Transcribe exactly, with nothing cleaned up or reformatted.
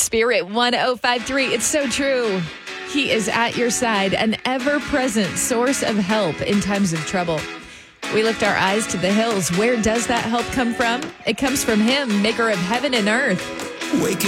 Spirit one oh five point three. It's so true. He is at your side, an ever-present source of help in times of trouble. We lift our eyes to the hills. Where does that help come from? It comes from him, maker of heaven and earth. Waking